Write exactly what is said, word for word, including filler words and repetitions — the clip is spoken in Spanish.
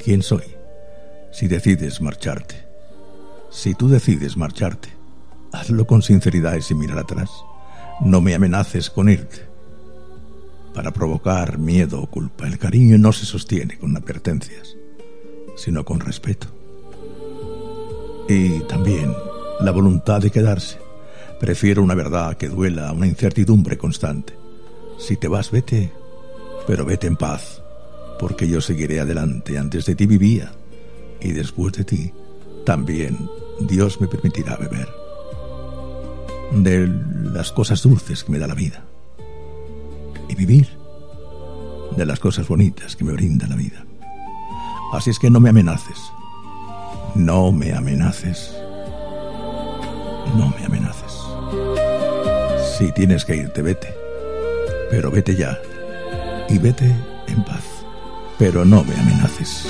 quién soy si decides marcharte. Si tú decides marcharte, hazlo con sinceridad y sin mirar atrás. No me amenaces con irte para provocar miedo o culpa. El cariño no se sostiene con advertencias, sino con respeto. Y también la voluntad de quedarse. Prefiero una verdad que duela a una incertidumbre constante. Si te vas, vete, pero vete en paz, porque yo seguiré adelante. Antes de ti vivía, y después de ti también Dios me permitirá beber de las cosas dulces que me da la vida, y vivir de las cosas bonitas que me brinda la vida. Así es que no me amenaces, no me amenaces, no me amenaces. Si tienes que irte, vete, pero vete ya, y vete en paz, pero no me amenaces.